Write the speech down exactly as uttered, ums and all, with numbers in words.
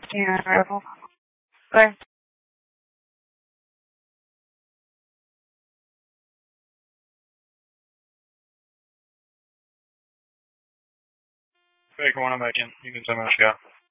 Yeah, rifle. Okay. Okay, come on, I'm back in. You can tell me what you got.